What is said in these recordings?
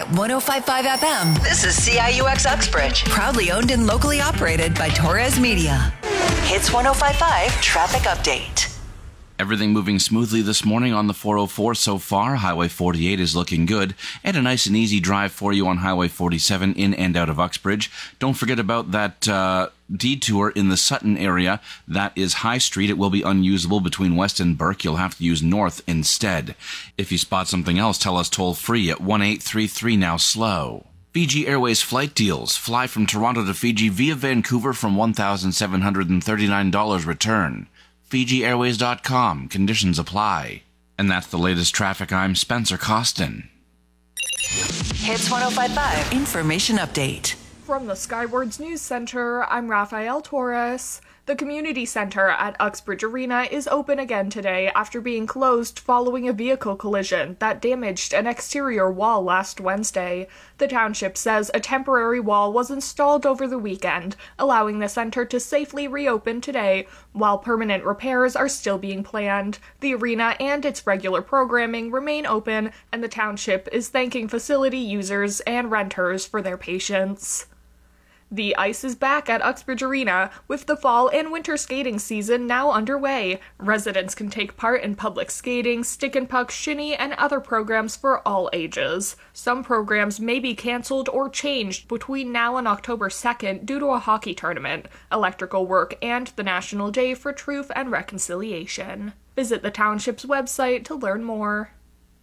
105.5 FM. This is CIUX Uxbridge. Proudly owned and locally operated by Torres Media. Hits 105.5 traffic update. Everything moving smoothly this morning on the 404 so far. Highway 48 is looking good, and a nice and easy drive for you on Highway 47 in and out of Uxbridge. Don't forget about that detour in the Sutton area. That is High Street. It will be unusable between West and Burke. You'll have to use North instead. If you spot something else, tell us toll-free at 1-833 now slow. Fiji Airways flight deals. Fly from Toronto to Fiji via Vancouver from $1,739 return. FijiAirways.com. Conditions apply. And that's the latest traffic. I'm Spencer Costin. Hits 105.5 information update. From the Skywards News Center, I'm Rafael Torres. The community center at Uxbridge Arena is open again today after being closed following a vehicle collision that damaged an exterior wall last Wednesday. The township says a temporary wall was installed over the weekend, allowing the center to safely reopen today, while permanent repairs are still being planned. The arena and its regular programming remain open, and the township is thanking facility users and renters for their patience. The ice is back at Uxbridge Arena, with the fall and winter skating season now underway. Residents can take part in public skating, stick and puck, shinny, and other programs for all ages. Some programs may be cancelled or changed between now and October 2nd due to a hockey tournament, electrical work, and the National Day for Truth and Reconciliation. Visit the township's website to learn more.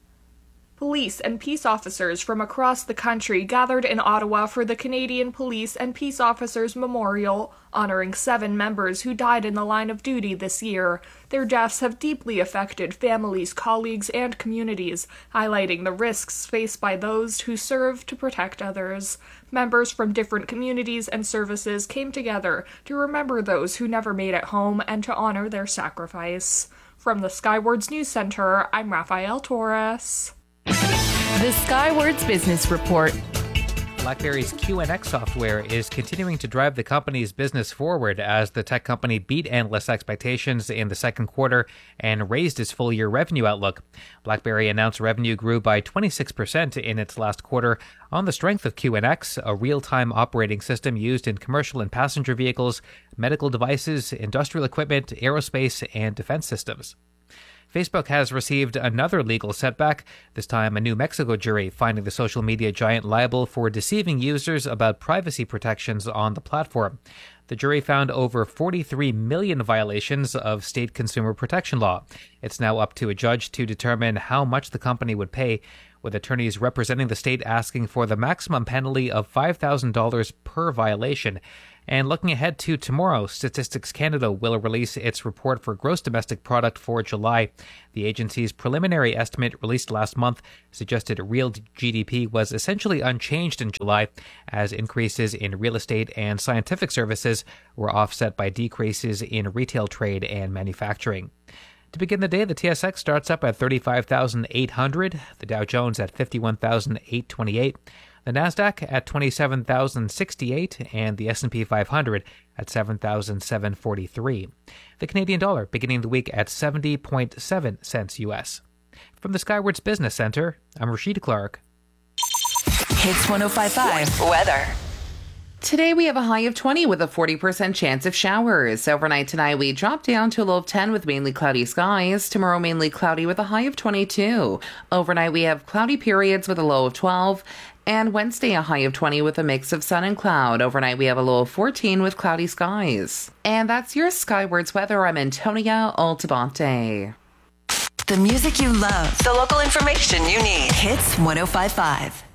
Police and peace officers from across the country gathered in Ottawa for the Canadian Police and Peace Officers Memorial, honoring 7 members who died in the line of duty this year. Their deaths have deeply affected families, colleagues, and communities, highlighting the risks faced by those who serve to protect others. Members from different communities and services came together to remember those who never made it home and to honor their sacrifice. From the Skywards News Center, I'm Rafael Torres. The Skywards Business Report. BlackBerry's QNX software is continuing to drive the company's business forward as the tech company beat analyst expectations in the second quarter and raised its full-year revenue outlook. BlackBerry announced revenue grew by 26% in its last quarter on the strength of QNX, a real-time operating system used in commercial and passenger vehicles, medical devices, industrial equipment, aerospace, and defense systems. Facebook has received another legal setback, this time a New Mexico jury finding the social media giant liable for deceiving users about privacy protections on the platform. The jury found over 43 million violations of state consumer protection law. It's now up to a judge to determine how much the company would pay, with attorneys representing the state asking for the maximum penalty of $5,000 per violation. And looking ahead to tomorrow, Statistics Canada will release its report for gross domestic product for July. The agency's preliminary estimate released last month suggested real GDP was essentially unchanged in July, as increases in real estate and scientific services were offset by decreases in retail trade and manufacturing. To begin the day, the TSX starts up at 35,800, the Dow Jones at 51,828, the Nasdaq at 27,068, and the S&P 500 at 7,743. The Canadian dollar beginning the week at 70.7 cents U.S. From the Skywards Business Center, I'm Rashida Clark. Hits 105.5 weather. Today we have a high of 20 with a 40% chance of showers. Overnight tonight we drop down to a low of 10 with mainly cloudy skies. Tomorrow mainly cloudy with a high of 22. Overnight we have cloudy periods with a low of 12. And Wednesday a high of 20 with a mix of sun and cloud. Overnight we have a low of 14 with cloudy skies. And that's your Skywards weather. I'm Antonia Altabante. The music you love. The local information you need. Hits 105.5.